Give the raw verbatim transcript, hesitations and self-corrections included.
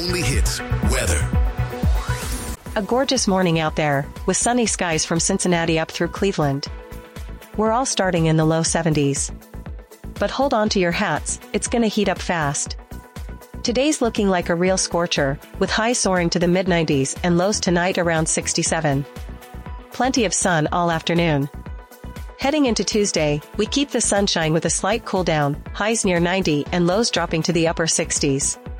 only hits weather. A gorgeous morning out there, with sunny skies from Cincinnati up through Cleveland. We're all starting in the low seventies. But hold on to your hats, it's gonna heat up fast. Today's looking like a real scorcher, with highs soaring to the mid nineties and lows tonight around sixty-seven. Plenty of sun all afternoon. Heading into Tuesday, we keep the sunshine with a slight cool down, highs near ninety and lows dropping to the upper sixties.